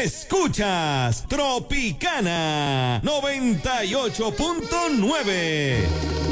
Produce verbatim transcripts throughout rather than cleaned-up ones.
Escuchas Tropicana noventa y ocho punto nueve.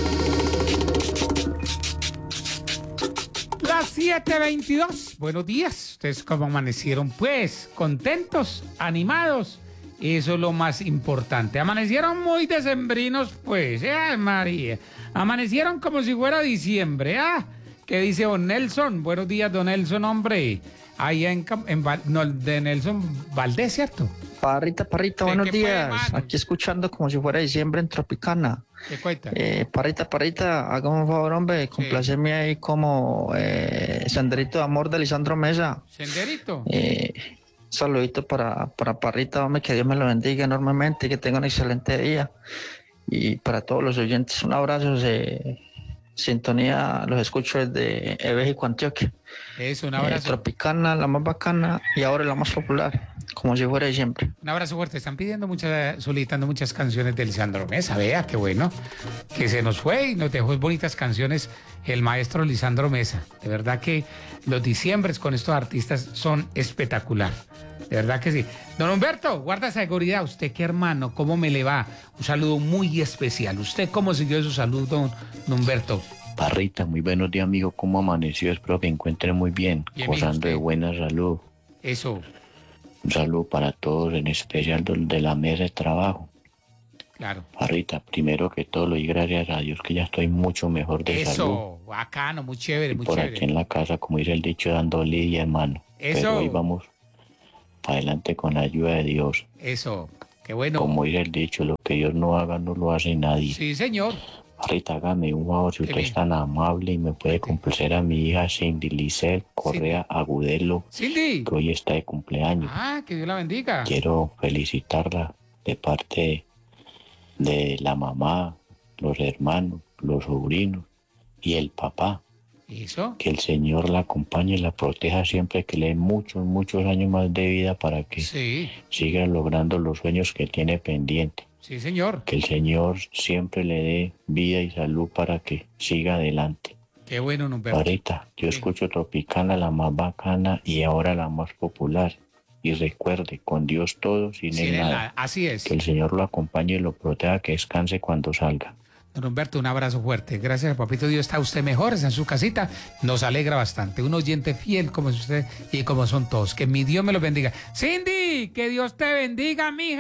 Las siete veintidós. Buenos días. ¿Ustedes cómo amanecieron? Pues, contentos, animados. Eso es lo más importante. Amanecieron muy decembrinos, pues. ¡Ay, María! Amanecieron como si fuera diciembre, ¿ah? ¿Qué dice don Nelson? Buenos días, don Nelson, hombre. Ahí en, en no, de Nelson Valdés, ¿cierto? Parrita, Parrita, buenos días. Aquí escuchando como si fuera diciembre en Tropicana. ¿Qué cuenta? Eh, Parrita, Parrita, hágame un favor, hombre, complacerme ahí como eh, Senderito de Amor de Lisandro Mesa. ¿Senderito? Eh, saludito para, para Parrita, hombre, que Dios me lo bendiga enormemente, que tenga un excelente día. Y para todos los oyentes, un abrazo de sintonía, los escucho desde Evejico, Antioquia. Eso, un abrazo. Eh, Tropicana, la más bacana, y ahora la más popular, como si fuera de siempre. Un abrazo fuerte. Están pidiendo muchas, solicitando muchas canciones de Lisandro Mesa. Vea, qué bueno. Que se nos fue y nos dejó bonitas canciones el maestro Lisandro Mesa. De verdad que los diciembres con estos artistas son espectacular. De verdad que sí. Don Humberto, guarda seguridad. ¿Usted qué hermano? ¿Cómo me le va? Un saludo muy especial. ¿Usted cómo siguió su salud, don, don Humberto? Parrita, muy buenos días, amigo. ¿Cómo amaneció? Espero que encuentre muy bien. Bien, gozando de buena salud. Eso. Un saludo para todos, en especial de la mesa de trabajo. Claro. Parrita, primero que todo, le doy gracias a Dios que ya estoy mucho mejor de Eso, salud. Eso, bacano, muy chévere, y muy por chévere. aquí en la casa, como dice el dicho, dando lidia, hermano. Eso. Pero hoy vamos para adelante con la ayuda de Dios. Eso, qué bueno. Como dice el dicho, lo que Dios no haga no lo hace nadie. Sí, señor. Parrita, hágame un favor, si Qué usted bien. es tan amable y me puede complacer a mi hija Cindy Lisset Correa Agudelo, Cindy. que hoy está de cumpleaños. Ah, que Dios la bendiga. Quiero felicitarla de parte de la mamá, los hermanos, los sobrinos y el papá. Eso. Que el Señor la acompañe y la proteja siempre, que le dé muchos, muchos años más de vida para que Sí, siga logrando los sueños que tiene pendiente. sí, señor. Que el Señor siempre le dé vida y salud para que siga adelante. Qué bueno, don Humberto. Ahorita, yo Sí. escucho Tropicana, la más bacana y ahora la más popular. Y recuerde, con Dios todo, sin Sí, él en nada. la- así es. Que el Señor lo acompañe y lo proteja, que descanse cuando salga. Don Humberto, un abrazo fuerte. Gracias, papito Dios. Está usted mejor, está en su casita. Nos alegra bastante. Un oyente fiel como es usted y como son todos. Que mi Dios me los bendiga. Cindy, que Dios te bendiga, mija.